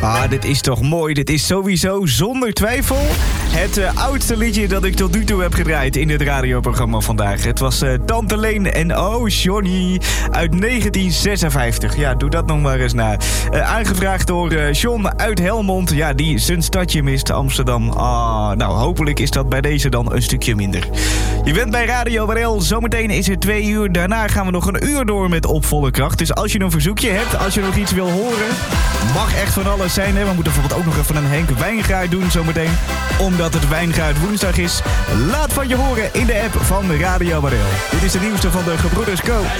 Dit is toch mooi. Dit is sowieso zonder twijfel het oudste liedje dat ik tot nu toe heb gedraaid in het radioprogramma vandaag. Het was Tante Leen en Oh Johnny uit 1956. Ja, doe dat nog maar eens na. Aangevraagd door John uit Helmond. Ja, die zijn stadje mist, Amsterdam. Nou, hopelijk is dat bij deze dan een stukje minder. Je bent bij Radio Barel. Zometeen is het 2 uur. Daarna gaan we nog een uur door met Op Volle Kracht. Dus als je een verzoekje hebt, als je nog iets wil horen, mag echt van alles zijn. Hè? We moeten bijvoorbeeld ook nog even een Henk Wijngaard doen zometeen. Omdat het Wijngaard woensdag is. Laat van je horen in de app van Radio Barel. Dit is de nieuwste van de Gebroeders Co.